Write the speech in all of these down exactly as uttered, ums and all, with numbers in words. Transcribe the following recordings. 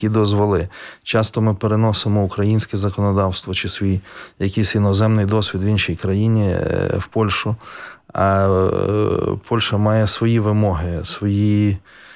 дозволи. Часто ми переносимо українське законодавство чи свій якийсь іноземний досвід в іншій країні, в Польщу, а Польща має свої вимоги, свої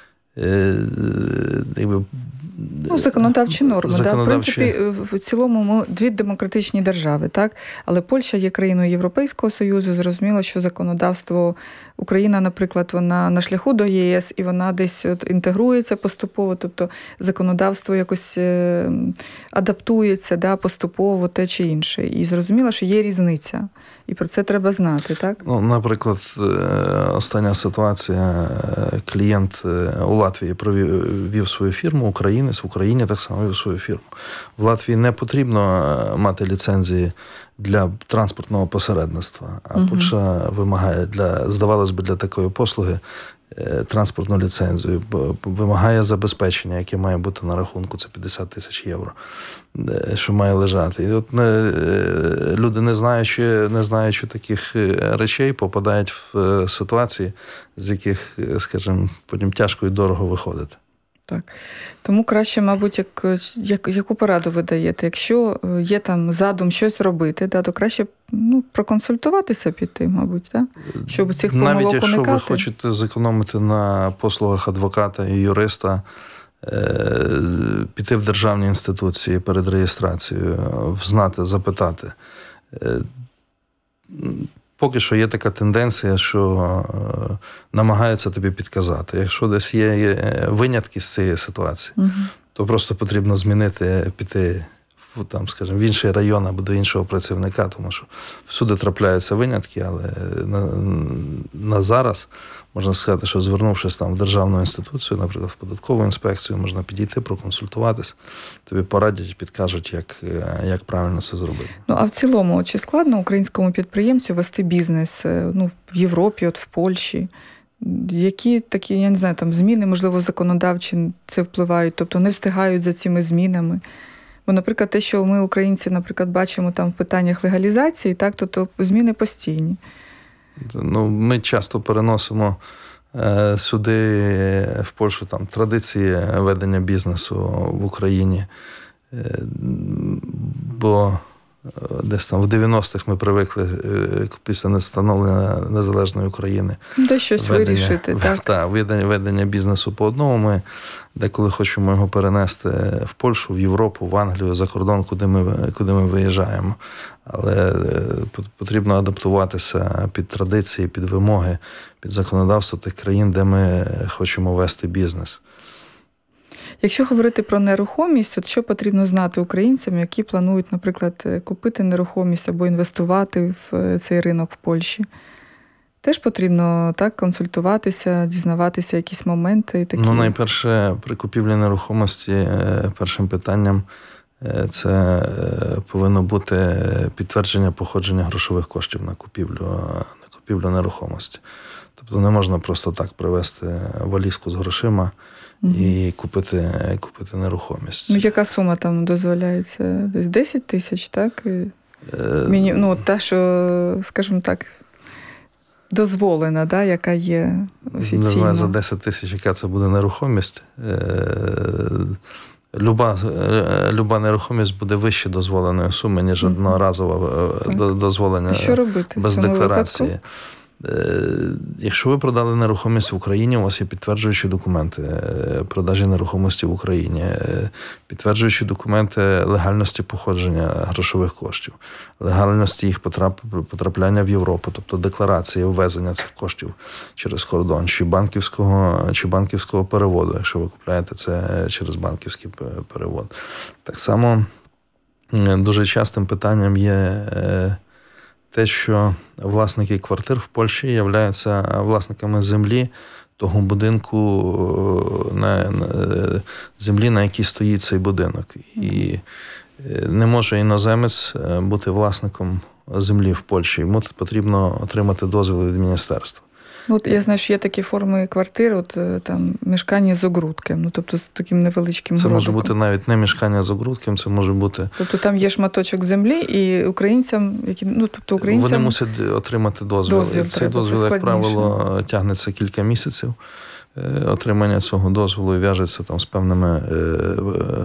якби, ну, законодавчі норми. Законодавчі... Да? В принципі, в цілому ми дві демократичні держави, так? Але Польща є країною Європейського Союзу, зрозуміло, що законодавство Україна, наприклад, вона на шляху до ЄС, і вона десь от інтегрується поступово, тобто законодавство якось адаптується, да, поступово те чи інше. І зрозуміло, що є різниця. І про це треба знати, так? Ну, наприклад, остання ситуація, клієнт у Латвії провів свою фірму, українець в Україні так само вів свою фірму. В Латвії не потрібно мати ліцензії для транспортного посередництва, а угу. Польща вимагає, для, здавалось би, для такої послуги транспортну ліцензію, вимагає забезпечення, яке має бути на рахунку, це п'ятдесят тисяч євро, що має лежати. І от не, люди, не знаючи, не знаючи таких речей, попадають в ситуації, з яких, скажімо, потім тяжко і дорого виходити. Так. Тому краще, мабуть, як, як, яку пораду ви даєте? Якщо є там задум щось робити, да, то краще ну, проконсультуватися піти, мабуть, да? Щоб цих помилок уникати. Навіть якщо ви хочете зекономити на послугах адвоката і юриста, е- піти в державні інституції перед реєстрацією, взнати, запитати. Е- Поки що є така тенденція, що е, намагаються тобі підказати. Якщо десь є, є винятки з цієї ситуації, угу. то просто потрібно змінити, піти в, там, скажімо, в інший район або до іншого працівника, тому що всюди трапляються винятки, але на, на зараз можна сказати, що звернувшись там в державну інституцію, наприклад, в податкову інспекцію, можна підійти, проконсультуватись, тобі порадять, підкажуть, як, як правильно це зробити. Ну, а в цілому, чи складно українському підприємцю вести бізнес ну, в Європі, от в Польщі? Які такі, я не знаю, там зміни, можливо, законодавчі це впливають, тобто не встигають за цими змінами? Бо, наприклад, те, що ми, українці, наприклад, бачимо там в питаннях легалізації, так, то, то зміни постійні. Ну, ми часто переносимо е, сюди, в Польщу, там, традиції ведення бізнесу в Україні. Е, бо десь там в дев'яностих ми привикли після встановлення незалежної України. Де щось ведення, вирішити, так? Так, ведення, ведення бізнесу по одному. Ми деколи хочемо його перенести в Польщу, в Європу, в Англію, за кордон, куди ми, куди ми виїжджаємо. Але потрібно адаптуватися під традиції, під вимоги, під законодавство тих країн, де ми хочемо вести бізнес. Якщо говорити про нерухомість, от що потрібно знати українцям, які планують, наприклад, купити нерухомість або інвестувати в цей ринок в Польщі? Теж потрібно так консультуватися, дізнаватися якісь моменти такі? Ну, найперше, при купівлі нерухомості першим питанням це повинно бути підтвердження походження грошових коштів на купівлю, на купівлю нерухомості. Тобто не можна просто так привезти валізку з грошима і купити, купити нерухомість. Ну, яка сума там дозволяється? Десь десять тисяч, так? Міні... Ну, та, що, скажімо так, дозволена, да, яка є офіційно. Не знаю, за десять тисяч, яка це буде нерухомість. Люба, люба нерухомість буде вище дозволеної суми, ніж mm-hmm. одноразове дозволення що робити без декларації. Випадку? Якщо ви продали нерухомість в Україні, у вас є підтверджуючі документи продажі нерухомості в Україні, підтверджуючі документи легальності походження грошових коштів, легальності їх потрапляння в Європу, тобто декларації ввезення цих коштів через кордон, чи банківського, чи банківського переводу, якщо ви купляєте це через банківський перевод. Так само дуже частим питанням є те, що власники квартир в Польщі являються власниками землі, того будинку, на, на землі, на якій стоїть цей будинок. І не може іноземець бути власником землі в Польщі. Йому потрібно отримати дозвіл від міністерства. От я знаю, що є такі форми квартир, от там мешкання з огрудком, ну тобто з таким невеличким це городиком. Це може бути навіть не мешкання з огрудком, це може бути... Тобто там є шматочок землі, і українцям, які, ну тобто українцям... Вони мусять отримати дозвіл. дозвіл Цей треба, дозвіл, як правило, тягнеться кілька місяців. отримання цього дозволу в'яжеться там з певними